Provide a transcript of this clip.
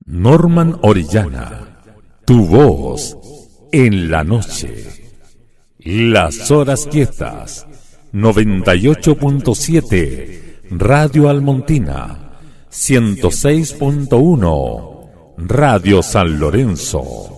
Norman Orellana, tu voz en la noche. Las horas quietas, 98.7, Radio Almontina, 106.1, Radio San Lorenzo.